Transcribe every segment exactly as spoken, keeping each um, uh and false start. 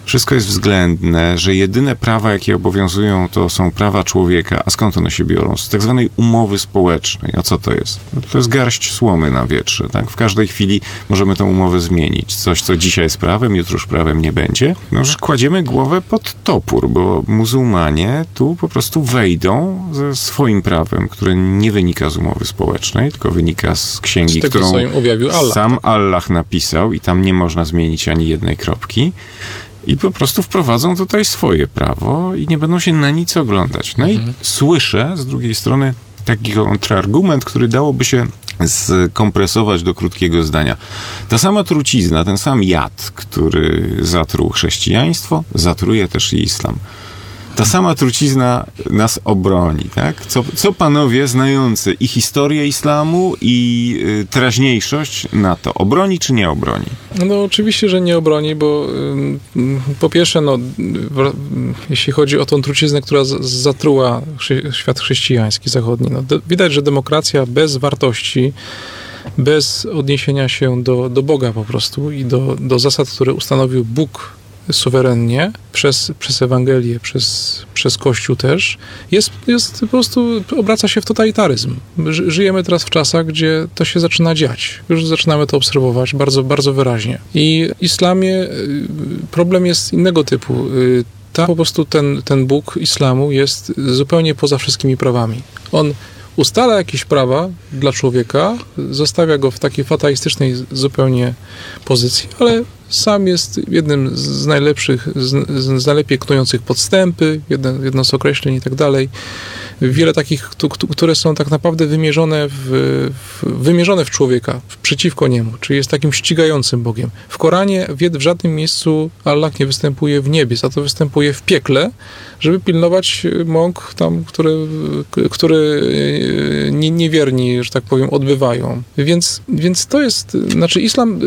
wszystko jest względne, że jedyne prawa, jakie obowiązują, to są prawa człowieka. A skąd one się biorą? Z tak zwanej umowy społecznej. A co to jest? No to jest garść słomy na wietrze. Tak? W każdej chwili możemy tę umowę zmienić. Coś, co dzisiaj jest prawem, jutro już prawem nie będzie. No, że kładziemy głowę pod topór, bo muzułmanie tu po prostu wejdą ze swoim prawem, które nie wynika z umowy społecznej, tylko wynika z księgi, z tego, którą co im objawił Allah. sam Allah napisał i tam nie można zmienić ani jednej kropki. I po prostu wprowadzą tutaj swoje prawo i nie będą się na nic oglądać. No mhm. i słyszę z drugiej strony taki kontrargument, który dałoby się skompresować do krótkiego zdania. Ta sama trucizna, ten sam jad, który zatruł chrześcijaństwo, zatruje też i islam. Ta sama trucizna nas obroni, tak? Co, co panowie znający i historię islamu, i y, teraźniejszość na to obroni czy nie obroni? No oczywiście, że nie obroni, bo y, po pierwsze, no, w, jeśli chodzi o tą truciznę, która z, zatruła chrze, świat chrześcijański, zachodni, no, do, widać, że demokracja bez wartości, bez odniesienia się do, do Boga po prostu i do, do zasad, które ustanowił Bóg suwerennie, przez, przez Ewangelię, przez, przez Kościół też, jest, jest po prostu, obraca się w totalitaryzm. Żyjemy teraz w czasach, gdzie to się zaczyna dziać. Już zaczynamy to obserwować bardzo, bardzo wyraźnie. I w islamie problem jest innego typu. Tam po prostu ten, ten Bóg islamu jest zupełnie poza wszystkimi prawami. On ustala jakieś prawa dla człowieka, zostawia go w takiej fatalistycznej zupełnie pozycji, ale sam jest jednym z najlepszych, z, z najlepiej knujących podstępy, jedno, jedno z określeń i tak dalej. Wiele takich, które są tak naprawdę wymierzone w, w, wymierzone w człowieka, przeciwko niemu, czyli jest takim ścigającym Bogiem. W Koranie w żadnym miejscu Allah nie występuje w niebie, za to występuje w piekle, żeby pilnować mąk tam, które, które niewierni, że tak powiem, odbywają. Więc, więc to jest, znaczy islam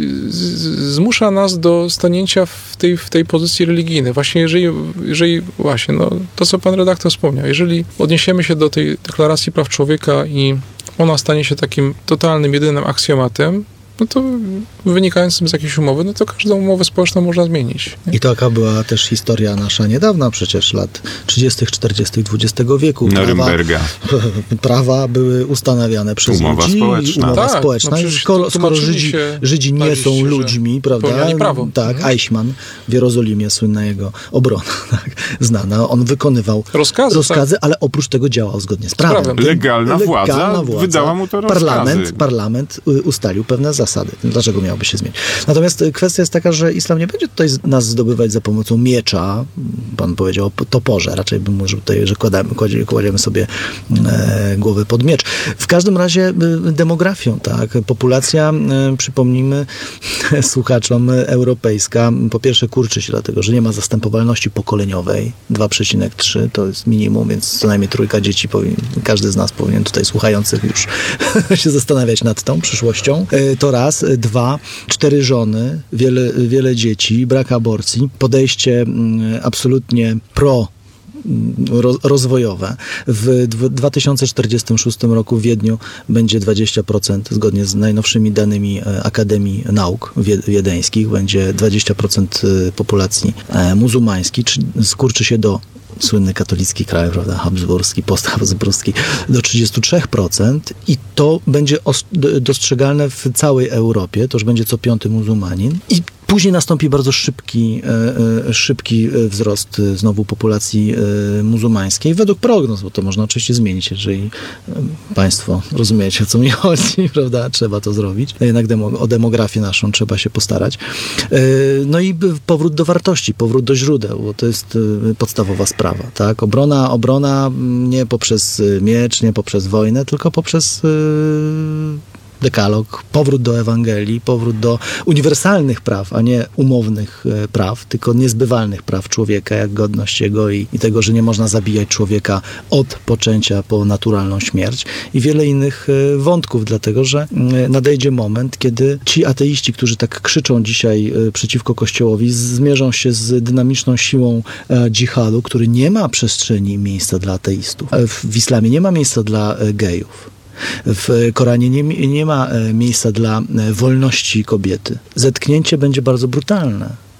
zmusza nas do stanięcia w tej, w tej pozycji religijnej. Właśnie jeżeli, jeżeli właśnie, no, to co pan redaktor wspomniał, jeżeli odniesiemy się do tej deklaracji praw człowieka i ona stanie się takim totalnym, jedynym aksjomatem, no to wynikającym z jakiejś umowy, no to każdą umowę społeczną można zmienić. Nie? I taka była też historia nasza niedawna, przecież lat trzydziestych, czterdziestych dwudziestego wieku. Norymberga. Prawa, prawa były ustanawiane przez umowa ludzi. Społeczna. Umowa tak, społeczna. No skoro skoro Żydzi, Żydzi nie są ludźmi, prawda? Prawo. Tak, mhm. Eichmann w Jerozolimie, słynna jego obrona, tak, znana. On wykonywał rozkazy, rozkazy tak. ale oprócz tego działał zgodnie z prawem. prawem. Legalna, Legalna władza, władza wydała mu to rozkazy. Parlament, parlament ustalił pewne zasady. Dlaczego miałoby się zmienić? Natomiast kwestia jest taka, że islam nie będzie tutaj nas zdobywać za pomocą miecza. Pan powiedział o toporze. Raczej bym mówił tutaj, że kładamy, kładziemy sobie e, głowę pod miecz. W każdym razie e, demografią, tak. Populacja, e, przypomnijmy słuchaczom, europejska, po pierwsze kurczy się dlatego, że nie ma zastępowalności pokoleniowej. dwa przecinek trzy to jest minimum, więc co najmniej trójka dzieci powinien, każdy z nas powinien tutaj słuchających już się zastanawiać nad tą przyszłością. E, to raz. Dwa, cztery żony, wiele, wiele dzieci, brak aborcji, podejście absolutnie pro rozwojowe. W dwa tysiące czterdziestym szóstym roku w Wiedniu będzie dwadzieścia procent, zgodnie z najnowszymi danymi Akademii Nauk Wiedeńskich, będzie dwadzieścia procent populacji muzułmańskiej, czy skurczy się do słynny katolicki kraj, prawda, habsburski, post-habsburski, do trzydzieści trzy procent i to będzie dostrzegalne w całej Europie, to już będzie co piąty muzułmanin i później nastąpi bardzo szybki, e, szybki wzrost znowu populacji e, muzułmańskiej, według prognoz, bo to można oczywiście zmienić, jeżeli państwo rozumiecie, o co mi chodzi, prawda, trzeba to zrobić. Jednak demo, o demografię naszą trzeba się postarać. E, no i powrót do wartości, powrót do źródeł, bo to jest podstawowa sprawa, tak? Obrona, obrona nie poprzez miecz, nie poprzez wojnę, tylko poprzez e, dekalog, powrót do Ewangelii, powrót do uniwersalnych praw, a nie umownych e, praw, tylko niezbywalnych praw człowieka, jak godność jego i, i tego, że nie można zabijać człowieka od poczęcia po naturalną śmierć i wiele innych e, wątków, dlatego, że e, nadejdzie moment, kiedy ci ateiści, którzy tak krzyczą dzisiaj e, przeciwko Kościołowi, zmierzą się z dynamiczną siłą e, dżihadu, który nie ma przestrzeni miejsca dla ateistów. E, w, w islamie nie ma miejsca dla e, gejów. W Koranie nie, nie ma miejsca dla wolności kobiety. Zetknięcie będzie bardzo brutalne.